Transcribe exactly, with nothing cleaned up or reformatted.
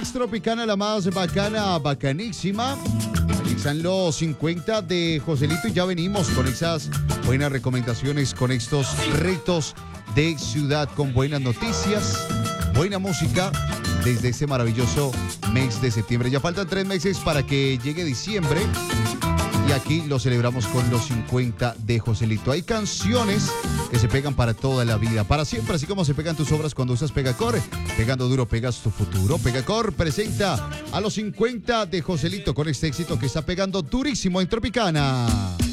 Mix Tropicana, la más bacana, bacanísima. Aquí están los cincuenta de Joselito y ya venimos con esas buenas recomendaciones, con estos retos de ciudad, con buenas noticias, buena música desde este maravilloso mes de septiembre. Ya faltan tres meses para que llegue diciembre y aquí lo celebramos con los cincuenta de Joselito. Hay canciones que se pegan para toda la vida, para siempre, así como se pegan tus obras cuando usas Pegacor. Pegando duro pegas tu futuro. Pegacor presenta a los cincuenta de Joselito con este éxito que está pegando durísimo en Tropicana.